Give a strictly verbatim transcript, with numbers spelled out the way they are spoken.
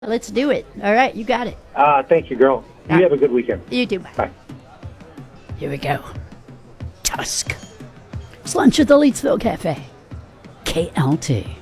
Let's do it. All right, you got it. Uh, thank you, girl. You right. have a good weekend. You too. Bye. Bye. Here we go. Tusk. It's lunch at the Leedsville Cafe. K L T.